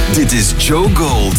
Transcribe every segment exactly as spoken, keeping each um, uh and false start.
Dit is Joe Gold.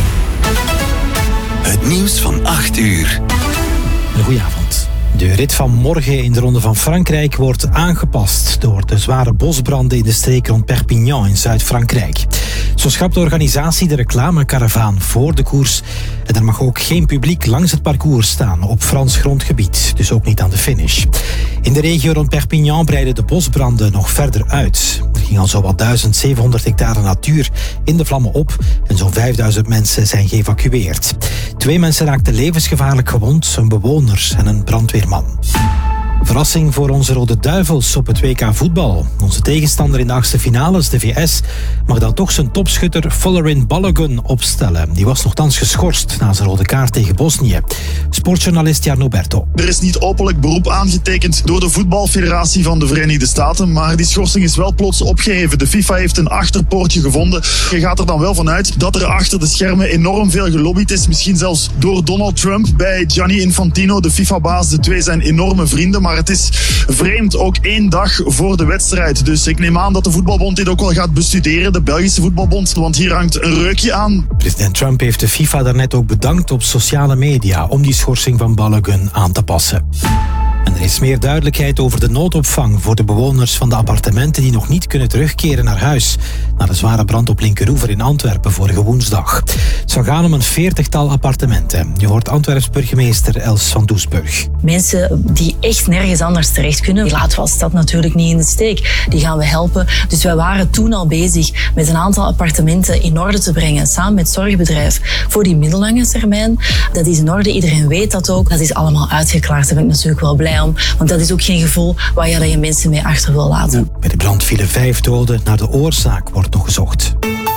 Het nieuws van acht uur. Goedenavond. De rit van morgen in de Ronde van Frankrijk wordt aangepast door de zware bosbranden in de streek rond Perpignan in Zuid-Frankrijk. Zo schrapt de organisatie de reclamekaravaan voor de koers en er mag ook geen publiek langs het parcours staan op Frans grondgebied, dus ook niet aan de finish. In de regio rond Perpignan breiden de bosbranden nog verder uit. Er ging al zowat duizend zevenhonderd hectare natuur in de vlammen op en zo'n vijfduizend mensen zijn geëvacueerd. Twee mensen raakten levensgevaarlijk gewond, een bewoner en een brandweerman. Verrassing voor onze Rode Duivels op het W K voetbal. Onze tegenstander in de achtste finales, de V S, mag dan toch zijn topschutter Folarin Balogun opstellen. Die was nogthans geschorst na zijn rode kaart tegen Bosnië. Sportjournalist Jarno Berto. Er is niet openlijk beroep aangetekend door de voetbalfederatie van de Verenigde Staten, maar die schorsing is wel plots opgeheven. De FIFA heeft een achterpoortje gevonden. Je gaat er dan wel vanuit dat er achter de schermen enorm veel gelobbyd is. Misschien zelfs door Donald Trump bij Gianni Infantino, de FIFA-baas. De twee zijn enorme vrienden, maar het is vreemd, ook één dag voor de wedstrijd. Dus ik neem aan dat de voetbalbond dit ook wel gaat bestuderen, de Belgische voetbalbond, want hier hangt een reukje aan. President Trump heeft de FIFA daarnet ook bedankt op sociale media om die schorsing van Balogun aan te passen. En er is meer duidelijkheid over de noodopvang voor de bewoners van de appartementen die nog niet kunnen terugkeren naar huis na de zware brand op Linkeroever in Antwerpen vorige woensdag. Het zou gaan om een veertigtal appartementen. Je hoort Antwerps burgemeester Els van Doesburg. Mensen die echt nergens anders terecht kunnen, die laten we als stad natuurlijk niet in de steek. Die gaan we helpen. Dus wij waren toen al bezig met een aantal appartementen in orde te brengen, samen met het zorgbedrijf, voor die middellange termijn. Dat is in orde, iedereen weet dat ook. Dat is allemaal uitgeklaard, daar ben ik natuurlijk wel blij om. Want dat is ook geen gevoel waar je, dat je mensen mee achter wil laten. Bij de brand vielen vijf doden. Naar de oorzaak wordt nog gezocht.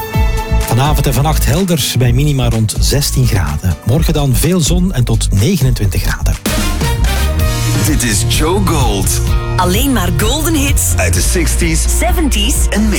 Vanavond en vannacht helder bij minima rond zestien graden. Morgen dan veel zon en tot negenentwintig graden. Dit is Joe Gold. Alleen maar golden hits Uit de zestig's zeventig's en meer.